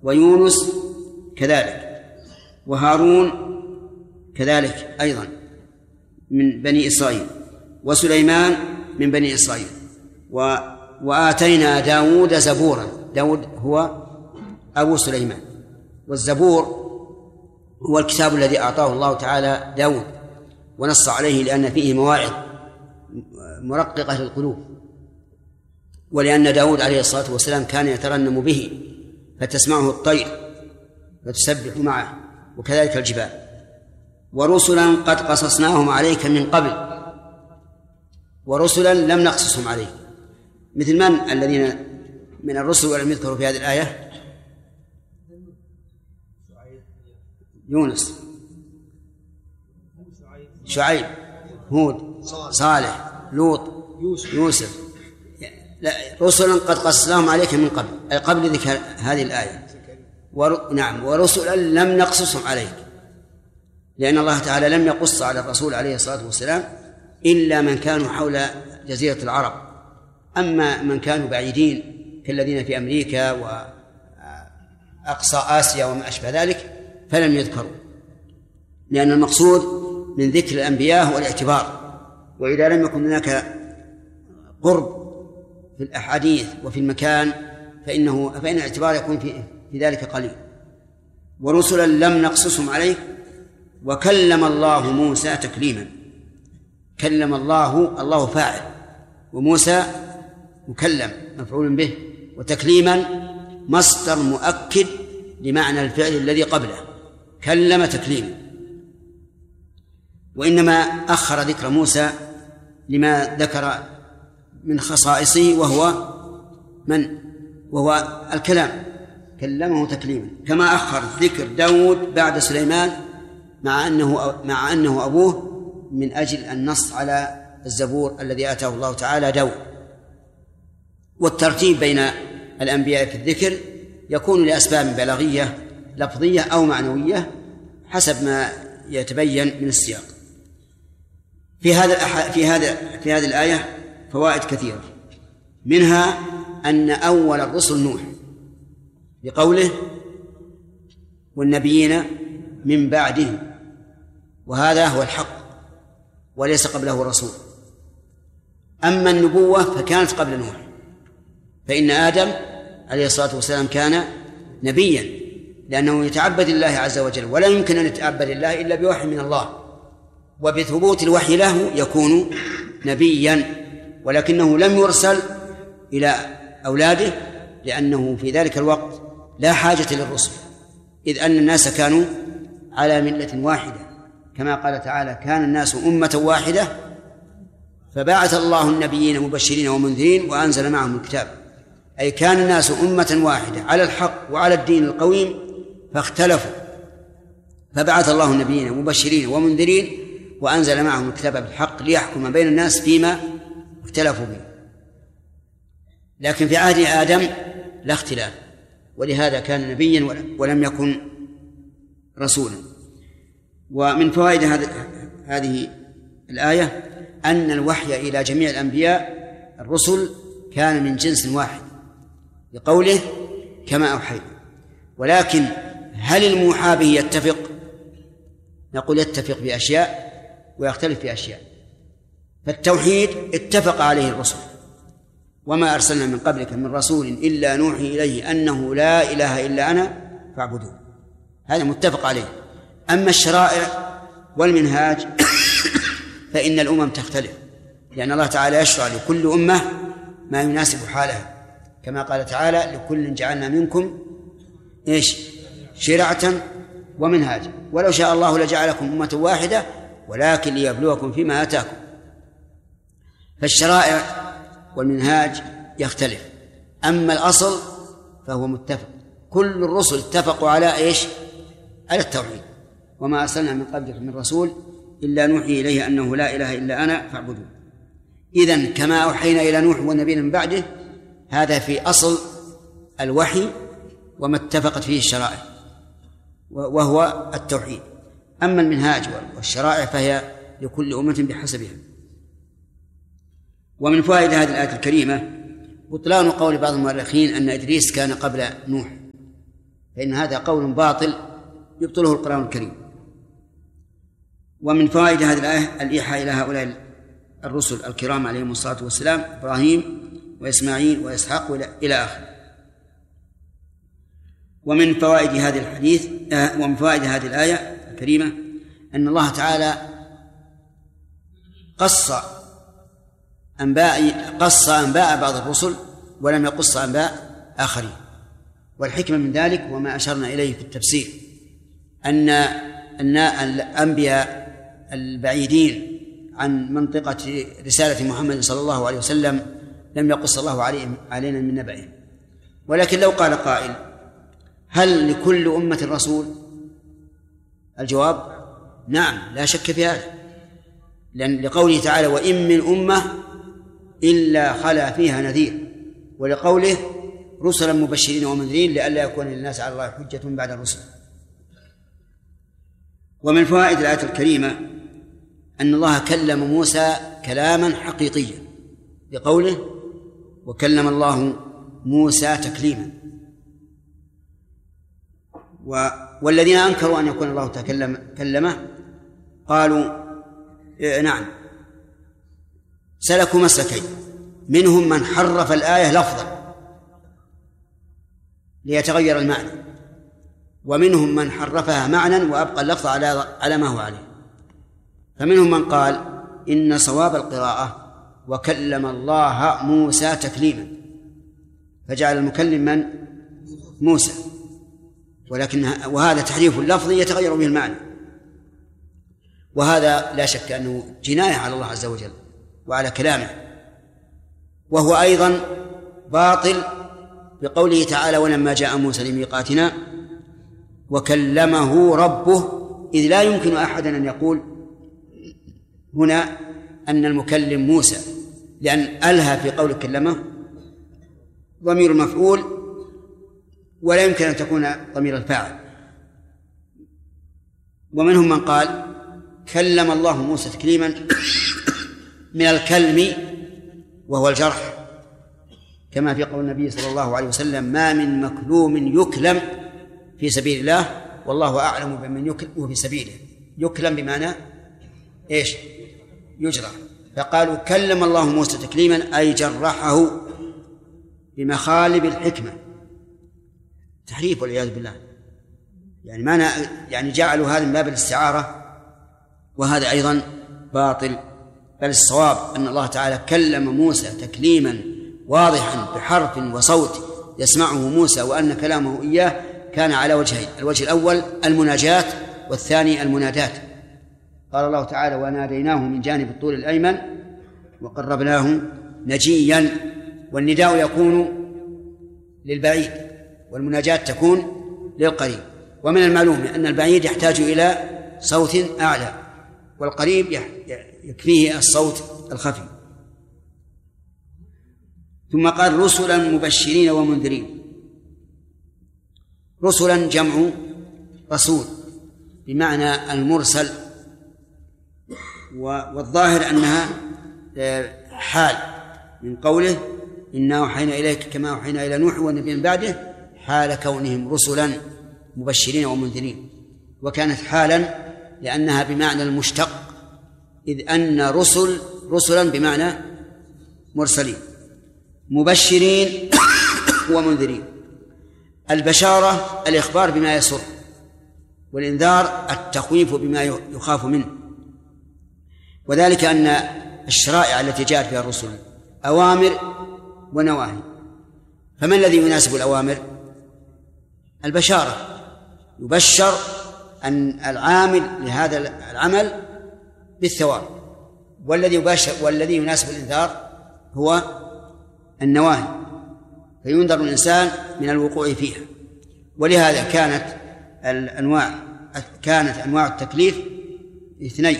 ويونس كذلك، وهارون كذلك أيضا من بني إسرائيل، وسليمان من بني إسرائيل. وآتينا داود زبورا. داود هو أبو سليمان، والزبور هو الكتاب الذي أعطاه الله تعالى داود ونص عليه لأن فيه مواعظ مرققة للقلوب، ولأن داود عليه الصلاة والسلام كان يترنم به فتسمعه الطير فتسبح معه، وكذلك الجبال. ورسلا قد قصصناهم عليك من قبل، ورسلا لم نقصصهم عليك. مثل من الذين من الرسل ولم يذكروا في هذه الآية؟ يونس، شعيب، هود، صالح، لوط، يوسف. لا، رسلا قد قصصناهم عليك من قبل، أي قبل ذكر هذه الآية. نعم، ورسلا لم نقصصهم عليك، لأن الله تعالى لم يقص على الرسول عليه الصلاة والسلام إلا من كانوا حول جزيرة العرب. أما من كانوا بعيدين كالذين في أمريكا وأقصى آسيا وما أشبه ذلك فلم يذكروا، لأن المقصود من ذكر الأنبياء هو الاعتبار، وإذا لم يكن هناك قرب في الأحاديث وفي المكان فإن الاعتبار يكون في ذلك قليل. ورسلا لم نقصصهم عليك، وكلم الله موسى تكليما. كلم الله فاعل، وموسى مكلم مفعول به، وتكليما مصدر مؤكد لمعنى الفعل الذي قبله، كلم تكليما. وإنما أخر ذكر موسى لما ذكر من خصائصه وهو الكلام، كلمه تكليما، كما أخر ذكر داود بعد سليمان مع أنه أبوه من أجل النص على الزبور الذي آتاه الله تعالى داود. والترتيب بين الأنبياء في الذكر يكون لأسباب بلاغية لفظية أو معنوية حسب ما يتبين من السياق. في هذه الآية فوائد كثيرة، منها أن أول الرسل نوح بقوله والنبيين من بعده، وهذا هو الحق وليس قبله رسول. أما النبوة فكانت قبل نوح، فإن آدم عليه الصلاة والسلام كان نبيا لأنه يتعبد الله عز وجل، ولا يمكن أن يتعبد الله إلا بوحي من الله، وبثبوت الوحي له يكون نبيا، ولكنه لم يرسل إلى أولاده لأنه في ذلك الوقت لا حاجة للرسل، إذ أن الناس كانوا على ملة واحدة، كما قال تعالى كان الناس أمة واحدة فبعث الله النبيين مبشرين ومنذرين وأنزل معهم الكتاب، أي كان الناس أمة واحدة على الحق وعلى الدين القويم فاختلفوا، فبعث الله النبيين مبشرين ومنذرين وأنزل معهم الكتاب بالحق ليحكم بين الناس فيما اختلفوا به. لكن في عهد آدم لا اختلاف، ولهذا كان نبيا ولم يكن رسولا. ومن فوائد هذه الآية أن الوحي إلى جميع الأنبياء الرسل كان من جنس واحد بقوله كما أوحينا. ولكن هل الموحى به يتفق؟ نقول يتفق بأشياء ويختلف في أشياء. فالتوحيد اتفق عليه الرسل، وما أرسلنا من قبلك من رسول إلا نوحي إليه أنه لا إله إلا أنا فاعبدون، هذا متفق عليه. أما الشرائع والمنهاج فإن الأمم تختلف، لأن الله تعالى يشرع لكل أمة ما يناسب حالها، كما قال تعالى لكل جعلنا منكم شرعة ومنهاجا ولو شاء الله لجعلكم أمة واحدة ولكن ليبلوكم فيما آتاكم. فالشرائع والمنهاج يختلف، أما الأصل فهو متفق. كل الرسل اتفقوا على على التوحيد، وما أرسلنا من قبلك من رسول إلا نوحي إليه أنه لا إله إلا أنا فاعبدون. إذن كما أوحينا إلى نوح والنبيين من بعده، هذا في أصل الوحي وما اتفقت فيه الشرائع وهو التوحيد. أما المنهاج والشرائع فهي لكل أمة بحسبها. ومن فوائد هذه الآية الكريمة بطلان قول بعض المؤرخين أن إدريس كان قبل نوح، فإن هذا قول باطل يبطله القرآن الكريم. ومن فوائد هذه الآية الإيحاء إلى هؤلاء الرسل الكرام عليهم الصلاة والسلام إبراهيم وإسماعيل وإسحاق إلى آخره. ومن فوائد هذه الآية الكريمة أن الله تعالى قص أنباء بعض الرسل ولم يقص أنباء آخرين. والحكمة من ذلك وما أشرنا إليه في التفسير أن الأنبياء البعيدين عن منطقة رسالة محمد صلى الله عليه وسلم لم يقص الله علينا من نبأهم. ولكن لو قال قائل: هل لكل أمة رسول؟ الجواب: نعم، لا شك في هذا، لأن لقوله تعالى: وإن من أمة إلا خلا فيها نذير، ولقوله: رسلا مبشرين ومنذرين لئلا يكون للناس على الله حجة بعد الرسل. ومن فوائد الآية الكريمة أن الله كلم موسى كلاما حقيقيا بقوله: وكلم الله موسى تكليما. والذين أنكروا أن يكون الله كلمه قالوا نعم، سلكوا مسلكين: منهم من حرف الآية لفظا ليتغير المعنى، ومنهم من حرفها معنى وأبقى اللفظ على ما هو عليه. فمنهم من قال إن صواب القراءة وكلم الله موسى تكليما، فجعل المكلم من؟ موسى، وهذا تحريف لفظي يتغير به المعنى، وهذا لا شك أنه جناية على الله عز وجل وعلى كلامه. وهو أيضا باطل بقوله تعالى: ولما جاء موسى لميقاتنا وكلمه ربه، إذ لا يمكن أحد أن يقول هنا أن المكلم موسى، لأن ألها في قول كلمه ضمير المفعول، ولا يمكن أن تكون ضمير الفاعل. ومنهم من قال كلم الله موسى تكليما من الكلم وهو الجرح، كما في قول النبي صلى الله عليه وسلم: ما من مكلوم يكلم في سبيل الله والله أعلم بمن يكلم في سبيله. يكلم بمعنى إيش؟ يجرح. فقالوا كلم الله موسى تكليما أي جرحه بمخالب الحكمة. تحريف والعياذ بالله، يعني جعلوا هذا من باب الاستعارة، وهذا أيضا باطل. بل الصواب أن الله تعالى كلم موسى تكليما واضحا بحرف وصوت يسمعه موسى، وأن كلامه إياه كان على وجهين: الوجه الأول المناجاة، والثاني المنادات. قال الله تعالى: وناديناه من جانب الطور الأيمن وقربناه نجيا. والنداء يكون للبعيد والمناجاة تكون للقريب. ومن المعلوم أن البعيد يحتاج إلى صوت أعلى، والقريب يكفيه الصوت الخفي. ثم قال: رسلا مبشرين ومنذرين. رسلا جمع رسول بمعنى المرسل، والظاهر أنها حال من قوله: إنا أوحينا إليك كما أوحينا إلى نوح والنبي من بعده، حال كونهم رسلا مبشرين ومنذرين. وكانت حالا لأنها بمعنى المشتق، إذ أن رسلا بمعنى مرسلين، مبشرين ومنذرين. البشارة الإخبار بما يسر، والإنذار التخويف بما يخاف منه. وذلك أن الشرائع التي جاءت فيها الرسل أوامر ونواهي، فما الذي يناسب الأوامر؟ البشارة، يبشر أن العامل لهذا العمل بالثواب. والذي يناسب الإنذار هو النواهي، فينذر الإنسان من الوقوع فيها. ولهذا كانت أنواع التكليف اثنين: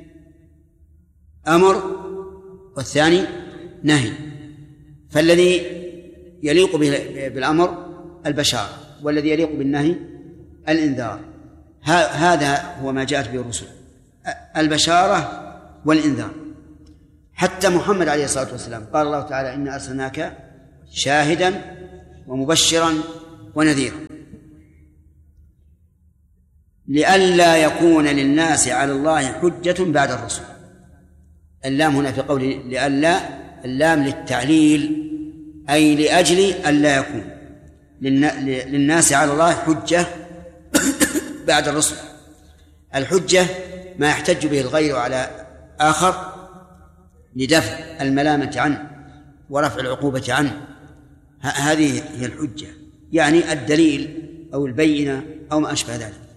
أمر والثاني نهي. فالذي يليق بالأمر البشارة، والذي يليق بالنهي الإنذار. هذا هو ما جاءت به الرسل، البشارة والإنذار. حتى محمد عليه الصلاة والسلام قال الله تعالى: إنا أرسلناك شاهدا ومبشرا ونذيرا. لئلا يكون للناس على الله حجة بعد الرسل. اللام هنا في قوله لئلا، اللام للتعليل، أي لأجل ألا يكون للناس على الله حجة بعد الرسل. الحجة ما يحتج به الغير على آخر لدفع الملامة عنه ورفع العقوبة عنه، هذه هي الحجة، يعني الدليل أو البينة أو ما أشبه ذلك.